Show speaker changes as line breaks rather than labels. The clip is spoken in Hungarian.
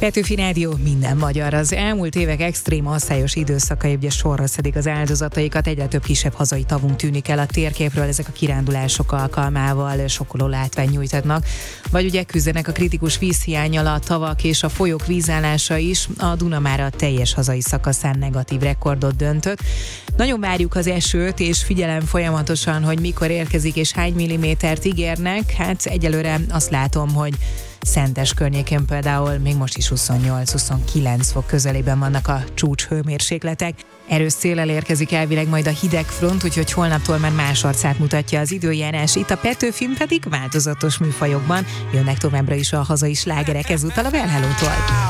Petőfi Rádió, minden magyar. Az elmúlt évek extrém asszályos időszakai ugye sorra szedik az áldozataikat, egyre több kisebb hazai tavunk tűnik el a térképről, ezek a kirándulások alkalmával sokkoló látvány nyújtatnak, vagy ugye küzdenek a kritikus vízhiánnyal a tavak és a folyók vízállása is. A Duna már a teljes hazai szakaszán negatív rekordot döntött. Nagyon várjuk az esőt, és figyelem folyamatosan, hogy mikor érkezik és hány millimétert ígérnek. Hát egyelőre azt látom, hogy Szentes környékén például még most is 28-29 fok közelében vannak a csúcs hőmérsékletek. Erős széllel érkezik elvileg majd a hideg front, úgyhogy holnaptól már más arcát mutatja az időjárás. Itt a Petőfin pedig változatos műfajokban jönnek továbbra is a hazai slágerek, ezúttal a Well Hello-tól.